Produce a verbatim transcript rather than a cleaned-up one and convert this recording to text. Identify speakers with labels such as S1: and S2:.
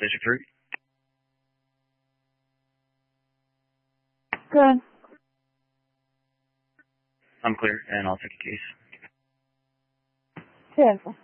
S1: District three.
S2: Good.
S1: I'm clear, and I'll take a case.
S2: Ten.